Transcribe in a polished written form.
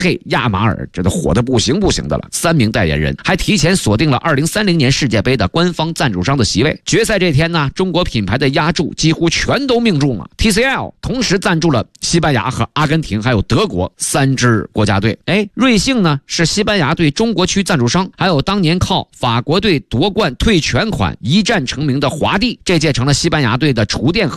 嘿，亚马尔这都火得不行不行的了，3名代言人还提前锁定了2030年世界杯的官方赞助商的席位。决赛这天呢，中国品牌的押注几乎全都命中了。TCL 同时赞助了西班牙和阿根廷还有德国3支国家队。瑞幸呢是西班牙队中国区赞助商，还有当年靠法国队夺冠退全款一战成名的华帝，这届成了西班牙队的厨电